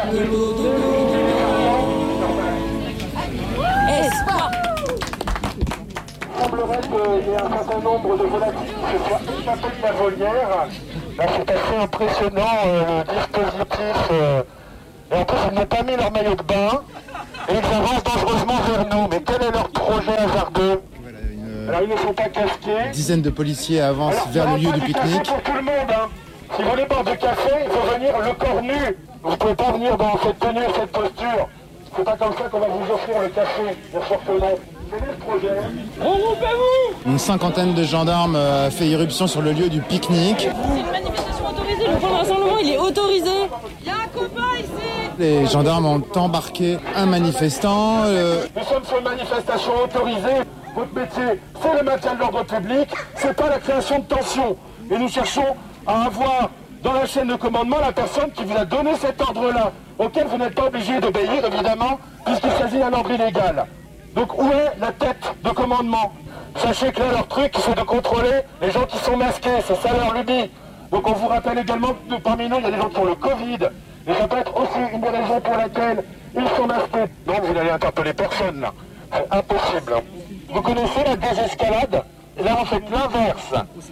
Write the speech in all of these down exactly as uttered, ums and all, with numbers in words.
Espoir. Il semblerait qu'il y ait un certain nombre de volatiles qui se soient échappés de la volière. Là, c'est assez impressionnant, euh, le dispositif. Euh, et en plus, ils n'ont pas mis leur maillot de bain. Et ils avancent dangereusement vers nous. Mais quel est leur projet hasardeux? Alors, ils ne sont pas casqués. Une dizaine de policiers avancent Alors, vers le lieu du du pique-nique. café pour tout le monde, hein. Si vous voulez boire du café, il faut venir le corps nu. Vous ne pouvez pas venir dans cette tenue, cette posture. C'est pas comme ça qu'on va vous offrir le café, bien sûr que non. Quel est le projet? Regroupez-vous. Une cinquantaine de gendarmes a fait irruption sur le lieu du pique-nique. C'est une manifestation autorisée, le point de rassemblement il est autorisé. Il y a un copain ici. Les gendarmes ont embarqué un manifestant. Euh... Nous sommes sur une manifestation autorisée. Votre métier, c'est le maintien de l'ordre public, c'est pas la création de tension. Et nous cherchons à avoir dans la chaîne de commandement la personne qui vous a donné cet ordre-là, auquel vous n'êtes pas obligé d'obéir, évidemment, puisqu'il s'agit d'un ordre illégal. Donc où est la tête de commandement? Sachez que là, leur truc, c'est de contrôler les gens qui sont masqués, c'est ça leur lubie. Donc on vous rappelle également que parmi nous, il y a des gens qui ont le Covid. Et ça peut être aussi une des raisons pour laquelle ils sont masqués. Donc vous n'allez interpeller personne, là. C'est impossible. Vous connaissez la désescalade? Et là, on fait l'inverse.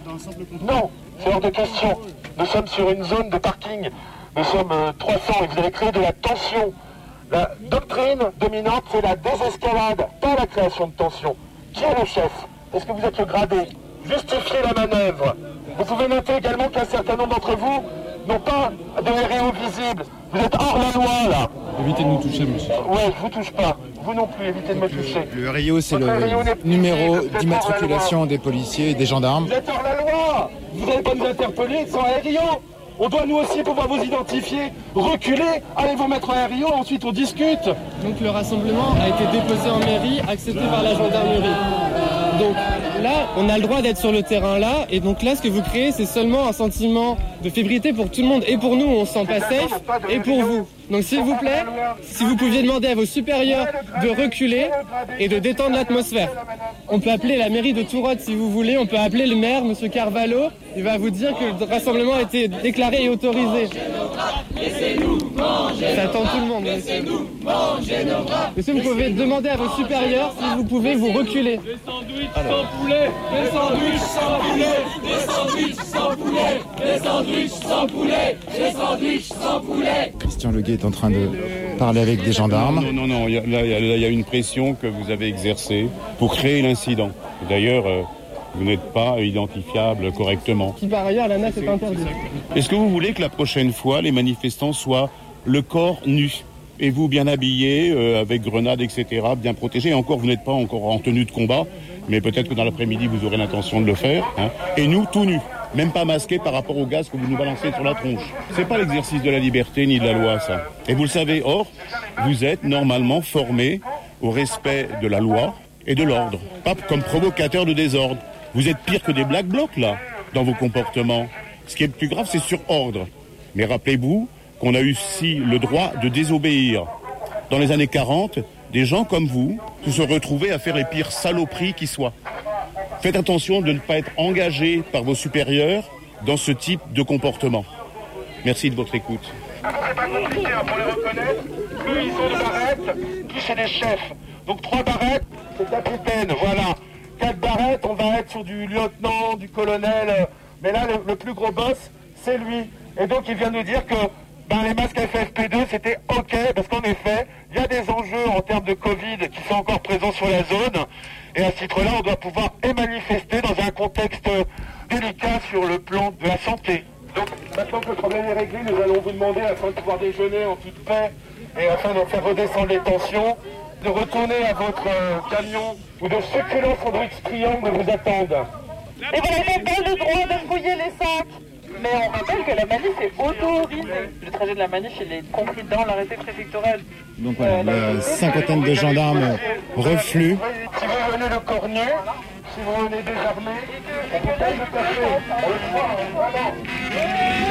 Non, c'est hors de question. Nous sommes sur une zone de parking. Nous sommes euh, trois cents et vous allez créer de la tension. La doctrine dominante, c'est la désescalade, pas la création de tension. Qui est le chef? Est-ce que vous êtes le gradé? Justifiez la manœuvre. Vous pouvez noter également qu'un certain nombre d'entre vous n'ont pas de R E O visible. Vous êtes hors la loi, là. Évitez de nous toucher, monsieur. Ouais, je vous touche pas. Vous non plus, évitez de me toucher. Le R I O, c'est le numéro d'immatriculation des policiers et des gendarmes. Vous êtes hors la loi. Vous n'allez pas nous interpeller sans R I O. On doit nous aussi pouvoir vous identifier. Reculez, allez vous mettre en R I O, ensuite on discute. Donc le rassemblement a été déposé en mairie, accepté par la gendarmerie. Donc là, on a le droit d'être sur le terrain là, et donc là, ce que vous créez, c'est seulement un sentiment de fébrilité pour tout le monde, et pour nous, on se sent pas safe, et pour vous. Donc s'il vous plaît, si vous pouviez demander à vos supérieurs de reculer et de détendre l'atmosphère. On peut appeler la mairie de Tourotte si vous voulez, on peut appeler le maire, monsieur Carvalho, il va vous dire que le rassemblement a été déclaré et autorisé. Laissez-nous manger. Ça attend tout le monde. Laissez-nous manger nos bras. Monsieur, vous pouvez demander à vos supérieurs si vous pouvez vous reculer. Des sandwichs sans poulet, des sandwichs sans poulet, des sandwichs sans poulet, des sandwichs sans poulet, des sandwichs sans poulet. Christian Leguet est en train de parler avec des gendarmes. Non, non, non, il y a, là, il y a, là, il y a une pression que vous avez exercée pour créer l'incident. D'ailleurs, euh, vous n'êtes pas identifiable correctement. Qui par ailleurs, la N A S est interdite. Est-ce que vous voulez que la prochaine fois, les manifestants soient le corps nu et vous bien habillé, euh, avec grenades, et cetera, bien protégé? Et encore, vous n'êtes pas encore en tenue de combat, mais peut-être que dans l'après-midi, vous aurez l'intention de le faire. Hein. Et nous, tout nus, même pas masqués par rapport au gaz que vous nous balancez sur la tronche. C'est pas l'exercice de la liberté ni de la loi, ça. Et vous le savez, or, vous êtes normalement formés au respect de la loi et de l'ordre, pas comme provocateur de désordre. Vous êtes pire que des black blocs, là, dans vos comportements. Ce qui est le plus grave, c'est sur ordre. Mais rappelez-vous qu'on a eu aussi le droit de désobéir. Dans les années quarante, des gens comme vous se sont retrouvés à faire les pires saloperies qui soient. Faites attention de ne pas être engagé par vos supérieurs dans ce type de comportement. Merci de votre écoute. C'est pas compliqué hein, pour les reconnaître. Eux, ils ont des barrettes. Qui, c'est des chefs. Donc trois barrettes, c'est capitaine, voilà. Quatre barrettes, on va être sur du lieutenant, du colonel. Mais là, le, le plus gros boss, c'est lui. Et donc, il vient nous dire que ben, les masques F F P deux, c'était OK, parce qu'en effet, il y a des enjeux en termes de Covid qui sont encore présents sur la zone. Et à ce titre-là, on doit pouvoir et manifester dans un contexte délicat sur le plan de la santé. Donc, maintenant que le problème est réglé, nous allons vous demander, afin de pouvoir déjeuner en toute paix et afin de faire redescendre les tensions, de retourner à votre euh, camion où de succulents sandwichs triangles vous attendent. Et vous n'avez pas le droit de fouiller les sacs. Mais on rappelle que la manif est autorisée. Le trajet de la manif, il est compris dans l'arrêté préfectoral. Donc voilà, la cinquantaine de gendarmes refluent. Si vous venez le corps nu, si vous venez désarmé, on vous paye le café.